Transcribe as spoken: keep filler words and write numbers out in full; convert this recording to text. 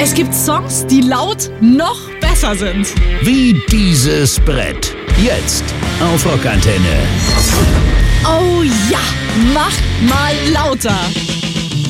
Es gibt Songs, die laut noch besser sind. Wie dieses Brett. Jetzt auf Rockantenne. Oh ja, mach mal lauter.